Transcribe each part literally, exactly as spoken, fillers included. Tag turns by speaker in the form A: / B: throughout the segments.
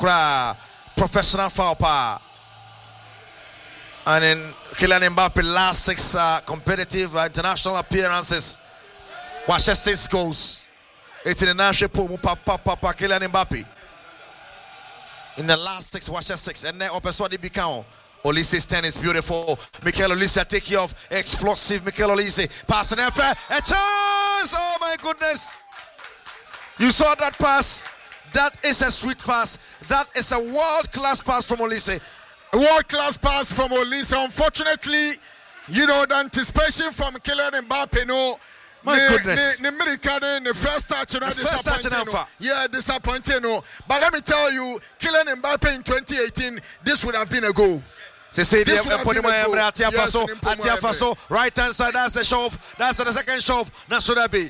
A: Kra professional foul power. And then Kylian Mbappe last six uh, competitive uh, international appearances. Watch six goals. It's in the national pool. Papa Papa Kylian Mbappe. In the last six, watch six. And then Opeswadi Bicao. Olise's ten is beautiful. Mikel Olise take you off. Explosive Mikel Olise. Pass and affair. A chance! Oh my goodness. You saw that pass. That is a sweet pass. That is a world-class pass from Olise.
B: World-class pass from Olise. Unfortunately, you know, the anticipation from Kylian Mbappe, no.
A: My
B: the,
A: goodness.
B: The, the American, the first touch, you know,
A: the first touch
B: disappointing. No. Yeah, disappointing. No. But let me tell you, Kylian Mbappe in twenty eighteen, this would have been a goal.
A: This would have been a goal. Yes, Faso, right hand side, that's the shove. That's the second shove. That's what that be.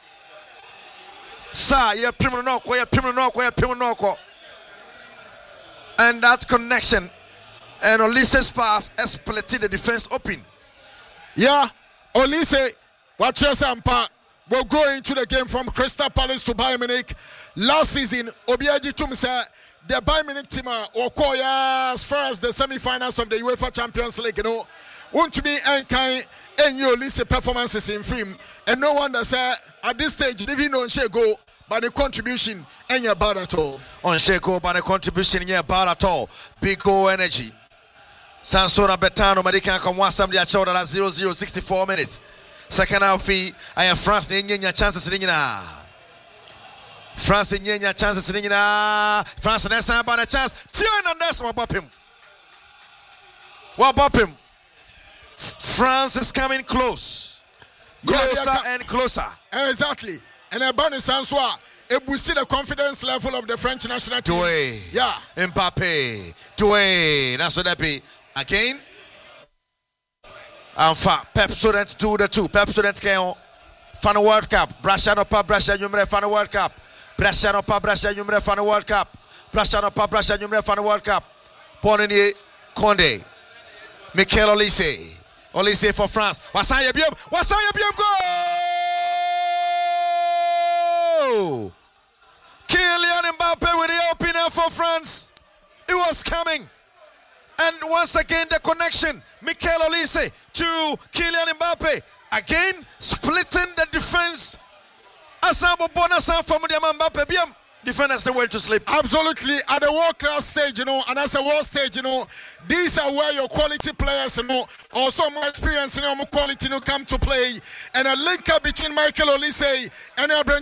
A: Sir, you're Pimonoko, you're Pimonoko, you're Pimonoko. And that connection. And Olise's pass split the defense open.
B: Yeah, Olise, watch your sampa. We'll go into the game from Crystal Palace to Bayern Munich. Last season, Obiaji Tumsa, the Bayern Munich team, or Koya, as far as the semi-finals of the UEFA Champions League, you know, want to be kind and your Olise performances in film. And no wonder, sir, at this stage, even though she go, but the contribution ain't bad at all.
A: On Sheko, but the contribution ain't bad at all. Big goal energy. Sansona Betano, Medican come one somebody at shoulder at zero zero sixty-four minutes. Second half fee, I have France in your chances in France in your chances in France and Essa about a chance. Tian and that's what bop him. What bop him? France is coming close. Closer yeah, and closer.
B: Exactly. And a bunny Sanswa. It will see the confidence level of the French national team.
A: Doué.
B: Yeah.
A: Mbappe. Doué. That's what that be. Again. And fa Pep students do the two. Pep students can fan World Cup. Brasha pa Brasha Numre fan World Cup. Brasha pa Brasha Numre fan World Cup. Brasha pa Brasha Numre fan World Cup. Ponini Conde. Mikel Olise. Olise for France. Wasanya Biam. Wasanya Biam goal. Kylian Mbappe with the opener for France. It was coming. And once again, the connection. Mikel Olise to Kylian Mbappe. Again, splitting the defense. Asabo Bonasan from the Mbappe. Biam. Defenders the way to sleep.
B: Absolutely. At the world class stage, you know, and as a world stage, you know, these are where your quality players, you know, also more experience, you know, more quality, you know, come to play. And a link up between Mikel Olise and Abraham